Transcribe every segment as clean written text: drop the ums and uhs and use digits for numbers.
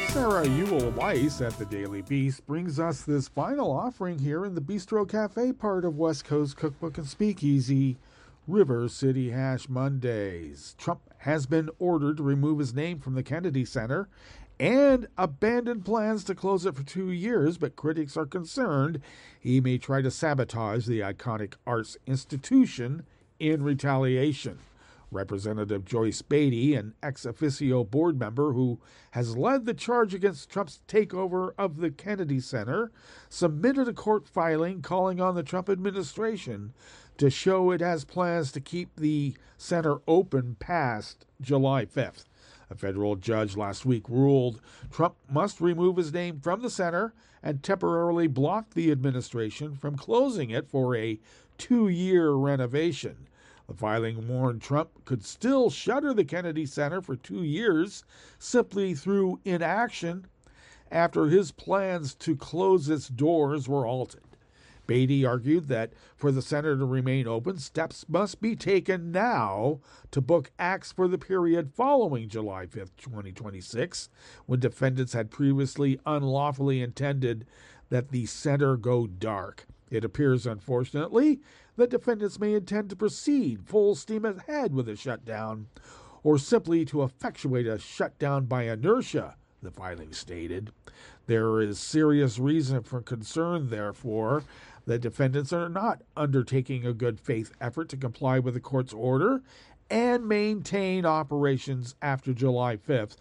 Sarah Ewell Weiss at the Daily Beast brings us this final offering here in the Bistro Cafe part of West Coast Cookbook and Speakeasy, River City Hash Mondays. Trump has been ordered to remove his name from the Kennedy Center and abandon plans to close it for 2 years, but critics are concerned he may try to sabotage the iconic arts institution in retaliation. Representative Joyce Beatty, an ex officio board member who has led the charge against Trump's takeover of the Kennedy Center, submitted a court filing calling on the Trump administration to show it has plans to keep the center open past July 5th. A federal judge last week ruled Trump must remove his name from the center and temporarily block the administration from closing it for a 2-year renovation. The filing warned Trump could still shutter the Kennedy Center for 2 years simply through inaction after his plans to close its doors were halted. Beatty argued that for the center to remain open, steps must be taken now to book acts for the period following July 5, 2026, when defendants had previously unlawfully intended that the center go dark. It appears, unfortunately, that defendants may intend to proceed full steam ahead with a shutdown, or simply to effectuate a shutdown by inertia, the filing stated. There is serious reason for concern, therefore, that defendants are not undertaking a good faith effort to comply with the court's order and maintain operations after July 5th,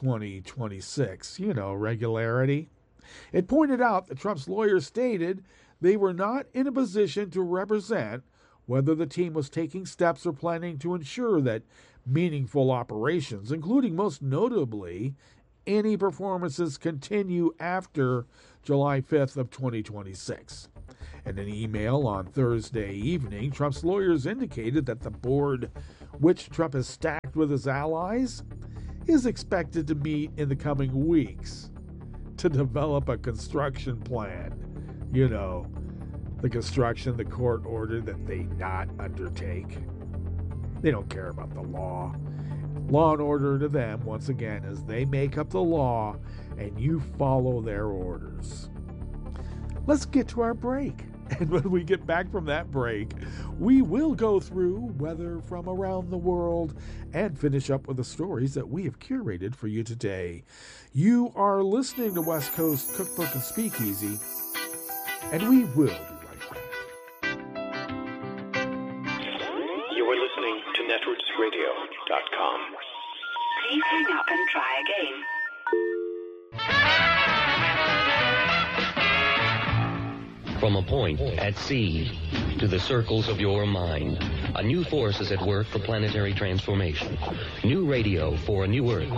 2026. Regularity. It pointed out that Trump's lawyers stated they were not in a position to represent whether the team was taking steps or planning to ensure that meaningful operations, including most notably any performances, continue after July 5th of 2026. In an email on Thursday evening, Trump's lawyers indicated that the board, which Trump has stacked with his allies, is expected to meet in the coming weeks to develop a construction plan. The construction the court ordered that they not undertake. They don't care about the law. Law and order to them, once again, is they make up the law and you follow their orders. Let's get to our break. And when we get back from that break, we will go through weather from around the world and finish up with the stories that we have curated for you today. You are listening to West Coast Cookbook and Speakeasy, and we will be right back. You are listening to netrootsradio.com. Please hang up and try again. From a point at sea to the circles of your mind, a new force is at work for planetary transformation. New radio for a new Earth.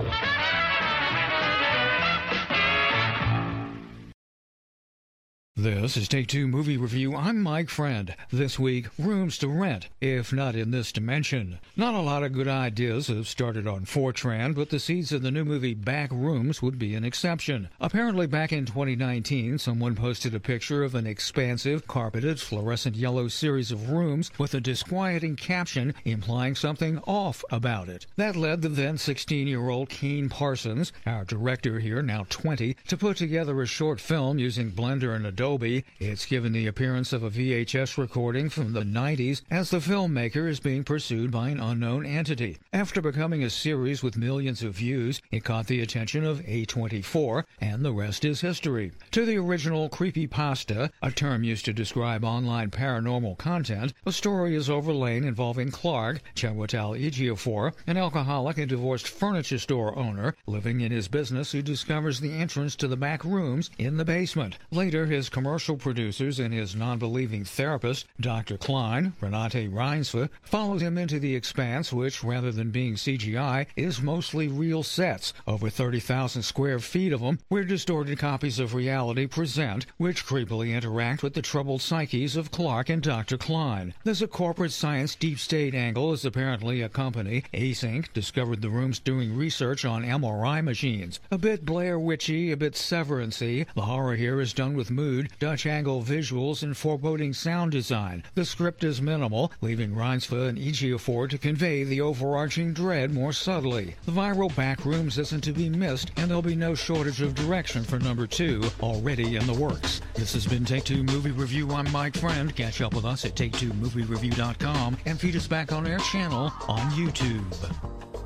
This is Take Two Movie Review. I'm Mike Friend. This week, rooms to rent, if not in this dimension. Not a lot of good ideas have started on Fortran, but the seeds of the new movie Back Rooms would be an exception. Apparently back in 2019, someone posted a picture of an expansive, carpeted, fluorescent yellow series of rooms with a disquieting caption implying something off about it. That led the then 16-year-old Keen Parsons, our director here, now 20, to put together a short film using Blender and Adobe. It's given the appearance of a VHS recording from the 90s as the filmmaker is being pursued by an unknown entity. After becoming a series with millions of views, it caught the attention of A24, and the rest is history. To the original creepypasta, a term used to describe online paranormal content, a story is overlain involving Clark, Chiwetel Ejiofor, an alcoholic and divorced furniture store owner living in his business who discovers the entrance to the back rooms in the basement. Later, his commercial producers and his non-believing therapist, Dr. Klein, Renate Reinsve, followed him into the expanse, which, rather than being CGI, is mostly real sets, over 30,000 square feet of them, where distorted copies of reality present, which creepily interact with the troubled psyches of Clark and Dr. Klein. There's a corporate science deep state angle, as apparently a company, Ace Inc., discovered the rooms doing research on MRI machines. A bit Blair Witchy, a bit Severance-y, the horror here is done with mood include Dutch angle visuals and foreboding sound design. The script is minimal, leaving Reinsve and Ejiofor to convey the overarching dread more subtly. The viral Backrooms isn't to be missed, and there'll be no shortage of direction for number 2, already in the works. This has been Take Two Movie Review. I'm Mike Friend. Catch up with us at Take2MovieReview.com and feed us back on our channel on YouTube.